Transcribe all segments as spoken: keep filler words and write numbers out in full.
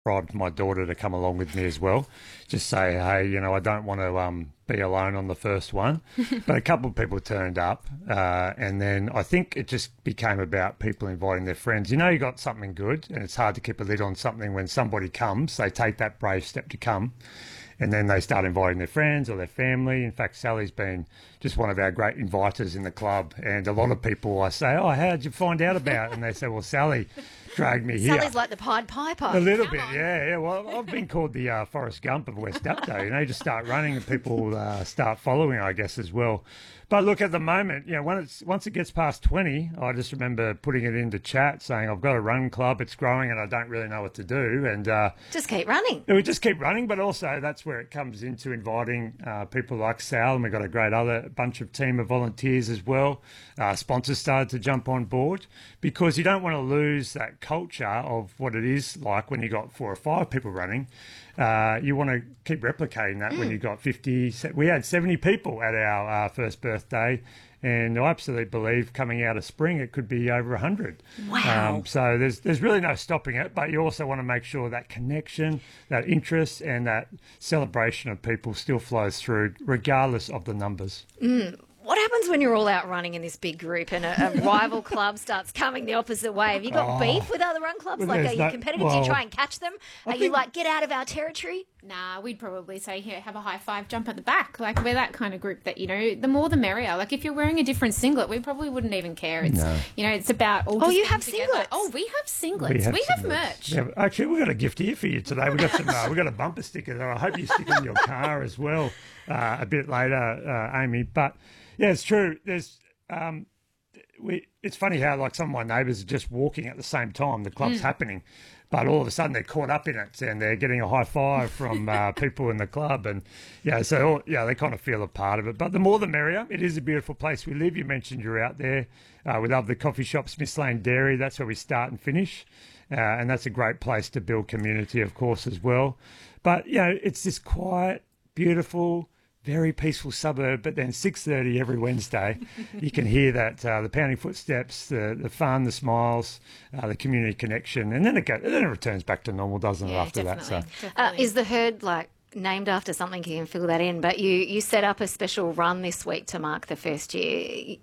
bribed my daughter to come along with me as well. Just say, hey, you know, I don't want to um, be alone on the first one. But a couple of people turned up, uh, and then I think it just became about people inviting their friends. You know, you got something good, and it's hard to keep a lid on something when somebody comes. They take that brave step to come, and then they start inviting their friends or their family. In fact, Sally's been just one of our great inviters in the club, and a lot of people I say, oh, how did you find out about it? And they say, well, Sally dragged me here. Sally's like the Pied Piper. A little Come bit, on. yeah, yeah. Well, I've been called the uh, Forrest Gump of West Dapto. You know, you just start running and people uh, start following, I guess, as well. But look, at the moment, you know, when it's, once it gets past twenty, I just remember putting it into chat saying, I've got a run club, it's growing and I don't really know what to do. And uh, Just keep running. we just keep running, but also that's where it comes into inviting uh, people like Sal, and we've got a great other bunch of team of volunteers as well. Uh, sponsors started to jump on board because you don't want to lose that culture of what it is like when you got four or five people running. Uh, you want to keep replicating that mm. when you got fifty. We had seventy people at our uh, first birthday, and I absolutely believe coming out of spring it could be over one hundred. Wow. Um, so there's there's really no stopping it, but you also want to make sure that connection, that interest and that celebration of people still flows through regardless of the numbers. Mm. What happens when you're all out running in this big group and a, a rival club starts coming the opposite way? Have you got Oh. beef with other run clubs? Well, Like, are there's you no- competitive? Do well, you try and catch them? Are I you think- like, get out of our territory? Nah, we'd probably say, here, have a high five, jump at the back. Like, we're that kind of group that, you know, the more the merrier. Like, if you're wearing a different singlet, we probably wouldn't even care. It's, No. you know, it's about all Oh, just you being have together. singlets? Oh, we have singlets. We have, some merch. Yeah, actually, we've got a gift here for you today. We've got some. Uh, we've got a bumper sticker that I hope you stick in your car as well uh, a bit later, uh, Amy. But yeah, it's true. There's. Um, we, it's funny how like some of my neighbours are just walking at the same time the club's Mm. happening, but all of a sudden they're caught up in it and they're getting a high five from uh, people in the club, and yeah, so yeah, they kind of feel a part of it. But the more the merrier. It is a beautiful place we live. You mentioned you're out there. Uh, we love the coffee shop, Smiths Lane Dairy. That's where we start and finish, uh, and that's a great place to build community, of course, as well. But you know, it's this quiet, beautiful, very peaceful suburb, but then six thirty every Wednesday, you can hear that uh, the pounding footsteps, the, the fun, the smiles, uh, the community connection, and then it go, then it returns back to normal, doesn't it? Yeah, After that, so definitely. Uh, Definitely. is the herd like named after something? You can fill that in. But you, you set up a special run this week to mark the first year.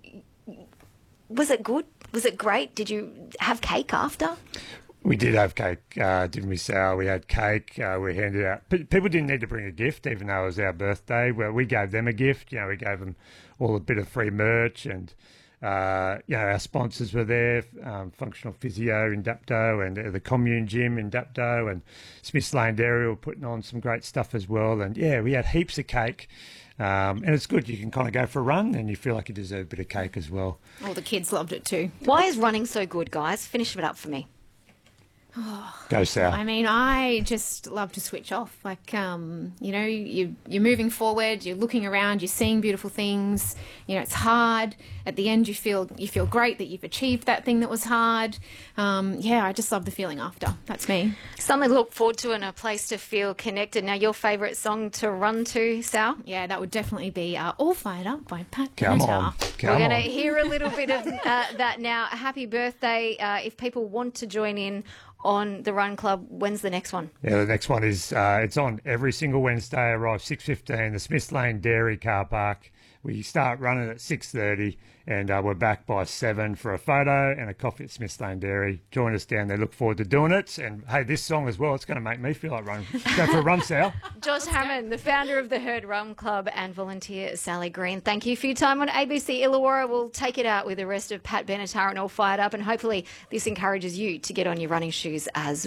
Was it good? Was it great? Did you have cake after? we did have cake, uh, didn't we, Sal? We had cake. Uh, we handed out. P- people didn't need to bring a gift, even though it was our birthday. Well, we gave them a gift. You know, we gave them all a bit of free merch, and uh, you know, our sponsors were there, um, Functional Physio in Dapto, and uh, the Commune Gym in Dapto, and Smiths Lane Dairy were putting on some great stuff as well. And yeah, we had heaps of cake. Um, and it's good. You can kind of go for a run and you feel like you deserve a bit of cake as well. All the kids loved it too. Why is running so good, guys? Finish it up for me. Go, Sal. I mean, I just love to switch off. Like, um, you know, you, you're moving forward, you're looking around, you're seeing beautiful things. You know, it's hard. At the end, you feel you feel great that you've achieved that thing that was hard. Um, yeah, I just love the feeling after. That's me. Something to look forward to and a place to feel connected. Now, your favourite song to run to, Sal? Yeah, that would definitely be uh, All Fired Up by Pat Come Benatar. on. Come We're going to on. hear a little bit of uh, that now. Happy birthday. Uh, if people want to join in on the Run Club, when's the next one? Yeah, the next one is, uh, it's on every single Wednesday, arrive six fifteen, the Smiths Lane Dairy car park. We start running at six thirty and uh, we're back by seven for a photo and a coffee at Smiths Lane Dairy. Join us down there. Look forward to doing it. And hey, this song as well, it's going to make me feel like running. Go for a run, Sal. Josh Hammond, the founder of the Herd Run Club, and volunteer Sally Green. Thank you for your time on A B C Illawarra. We'll take it out with the rest of Pat Benatar and All Fired Up, and hopefully this encourages you to get on your running shoes as